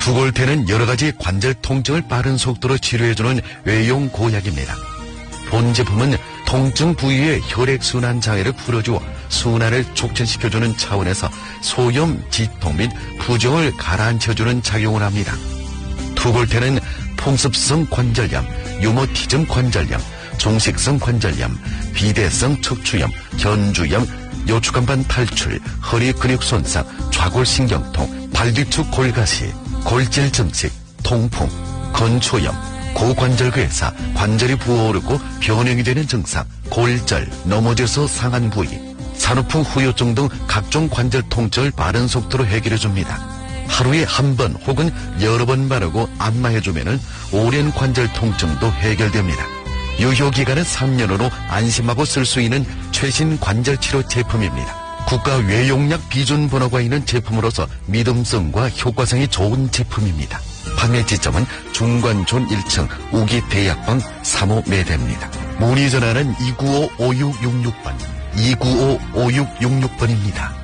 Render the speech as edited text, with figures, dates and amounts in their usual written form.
투골테는 여러가지 관절 통증을 빠른 속도로 치료해주는 외용 고약입니다. 본 제품은 통증 부위의 혈액순환 장애를 풀어주어 순환을 촉진시켜주는 차원에서 소염, 지통 및 부종을 가라앉혀주는 작용을 합니다. 투골테는 풍습성 관절염, 유머티즘 관절염, 종식성 관절염, 비대성 척추염, 견주염, 요추간판 탈출, 허리 근육 손상, 좌골신경통, 발뒤축 골가시, 골질 증식, 통풍, 건초염, 고관절괴사, 관절이 부어오르고 변형이 되는 증상, 골절, 넘어져서 상한 부위, 산후풍 후유증 등 각종 관절 통증을 빠른 속도로 해결해줍니다. 하루에 한 번 혹은 여러 번 바르고 안마해주면 오랜 관절 통증도 해결됩니다. 유효기간은 3년으로 안심하고 쓸 수 있는 최신 관절치료 제품입니다. 국가 외용약 비준 번호가 있는 제품으로서 믿음성과 효과성이 좋은 제품입니다. 판매 지점은 중관촌 1층 우기대약방 3호 매대입니다. 문의 전화는 295-5666번, 295-5666번입니다.